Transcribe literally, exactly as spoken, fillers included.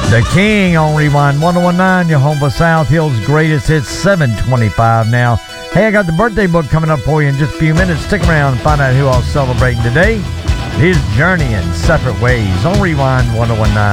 The King on Rewind one oh one nine, your home for South Hill's greatest hits, seven twenty-five now. Hey, I got the birthday book coming up for you in just a few minutes. Stick around and find out who all's celebrating today. Here's Journey in Separate Ways on Rewind one oh one nine.